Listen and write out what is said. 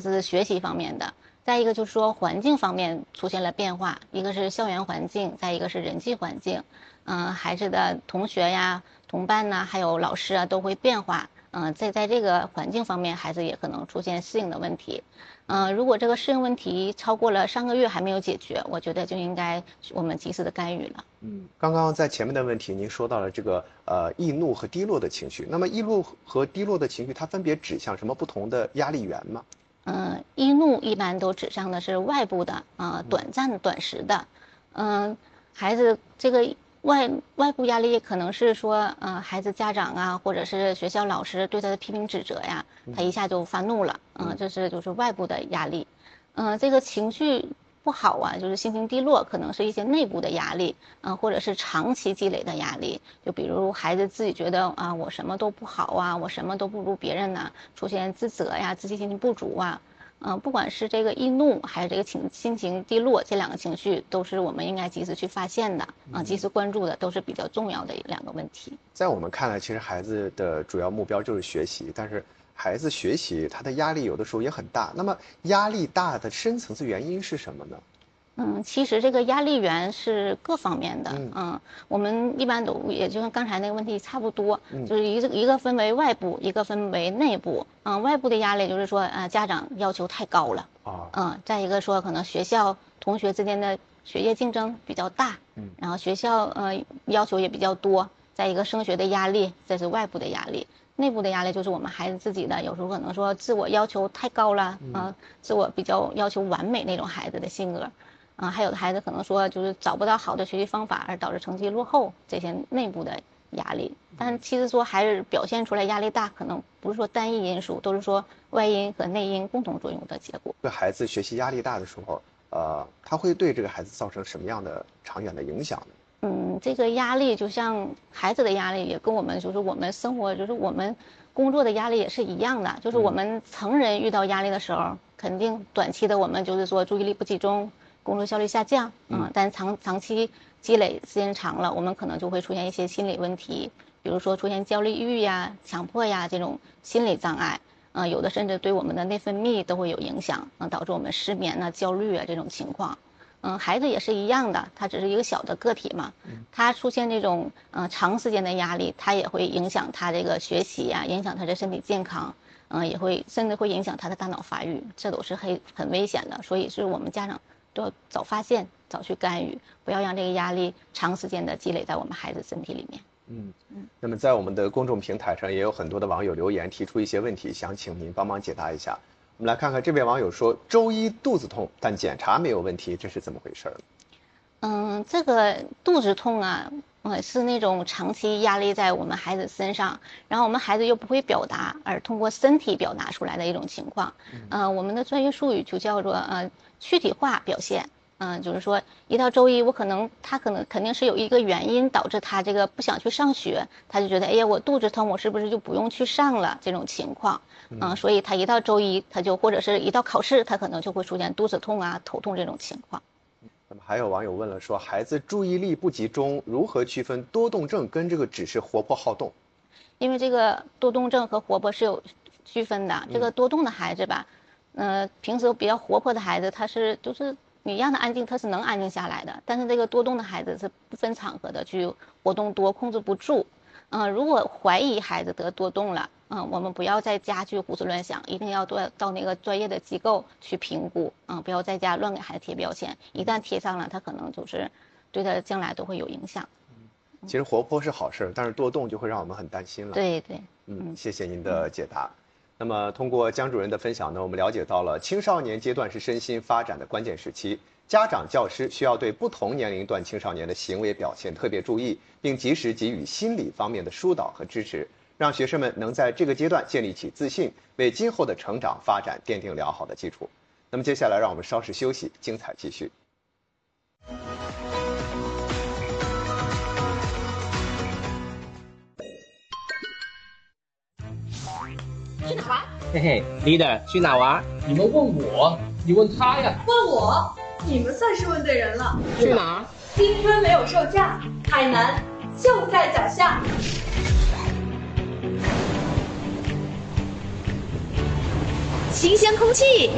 子学习方面的。再一个就是说环境方面出现了变化，一个是校园环境，再一个是人际环境，孩子的同学呀、同伴呐，还有老师啊都会变化，在这个环境方面，孩子也可能出现适应的问题，如果这个适应问题超过了3个月还没有解决，我觉得就应该我们及时的干预了。 刚刚在前面的问题，您说到了这个易怒和低落的情绪，那么易怒和低落的情绪，它分别指向什么不同的压力源吗？ 易怒一般都指向的是外部的短暂短时的，孩子这个外部压力可能是说孩子家长啊或者是学校老师对他的批评指责呀，他一下就发怒了，这是就是外部的压力，这个情绪不好啊，就是心情低落，可能是一些内部的压力，或者是长期积累的压力，就比如孩子自己觉得啊，我什么都不好啊，我什么都不如别人呐，出现自责呀，自信心不足啊，不管是这个易怒还是这个心情低落，这2个情绪都是我们应该及时去发现的，及时关注的，都是比较重要的2个问题。 在我们看来，其实孩子的主要目标就是学习，但是孩子学习他的压力有的时候也很大。那么压力大的深层次原因是什么呢？ 其实这个压力源是各方面的，我们一般都也就跟刚才那个问题差不多，就是一个分为外部，一个分为内部。外部的压力就是说，家长要求太高了，再一个说可能学校同学之间的学业竞争比较大，然后学校要求也比较多，再一个升学的压力，这是外部的压力。内部的压力就是我们孩子自己的，有时候可能说自我要求太高了，自我比较要求完美那种孩子的性格。还有的孩子可能说就是找不到好的学习方法而导致成绩落后，这些内部的压力。但其实说孩子表现出来压力大，可能不是说单一因素，都是说外因和内因共同作用的结果。 这孩子学习压力大的时候，他会对这个孩子造成什么样的长远的影响呢？ 这个压力就像孩子的压力，也跟我们就是我们生活就是我们工作的压力也是一样的。就是我们成人遇到压力的时候，肯定短期的我们就是说注意力不集中，工作效率下降，但长期积累时间长了，我们可能就会出现一些心理问题，比如说出现焦虑抑郁呀、强迫呀这种心理障碍，有的甚至对我们的内分泌都会有影响，导致我们失眠啊、焦虑啊这种情况。孩子也是一样的，他只是一个小的个体嘛，他出现这种长时间的压力，他也会影响他这个学习呀，影响他的身体健康，也会甚至会影响他的大脑发育，这都是很危险的。所以是我们家长都要早发现、早去干预，不要让这个压力长时间的积累在我们孩子身体里面。 那么在我们的公众平台上也有很多的网友留言提出一些问题，想请您帮忙解答一下。我们来看看这位网友说，周一肚子痛，但检查没有问题，这是怎么回事呢？ 这个肚子痛啊，是那种长期压力在我们孩子身上，然后我们孩子又不会表达，而通过身体表达出来的一种情况。我们的专业术语就叫做躯体化表现。就是说一到周一，他肯定是有一个原因导致他这个不想去上学，他就觉得哎呀我肚子疼，我是不是就不用去上了这种情况。所以他一到周一，他就或者是一到考试，他可能就会出现肚子痛啊、头痛这种情况。 那么还有网友问了说，孩子注意力不集中，如何区分多动症跟这个只是活泼好动？ 因为这个多动症和活泼是有区分的。这个多动的孩子吧，平时比较活泼的孩子，他是就是你让他安静，他是能安静下来的。但是这个多动的孩子是不分场合的去活动多，控制不住。如果怀疑孩子得多动了，我们不要在家去胡思乱想，一定要到那个专业的机构去评估，不要在家乱给孩子贴标签，一旦贴上了，他可能就是对他将来都会有影响。 其实活泼是好事，但是多动就会让我们很担心了。 对对， 谢谢您的解答。那么通过江主任的分享呢，我们了解到了青少年阶段是身心发展的关键时期，家长、教师需要对不同年龄段青少年的行为表现特别注意，并及时给予心理方面的疏导和支持，让学生们能在这个阶段建立起自信，为今后的成长发展奠定良好的基础。那么接下来让我们稍事休息，精彩继续。 去哪玩？ 嘿嘿 ，leader 去哪玩？ 你们问我，你问他呀。 问我，你们算是问对人了。 去哪？ 青春没有售价，海南就在脚下。新鲜空气。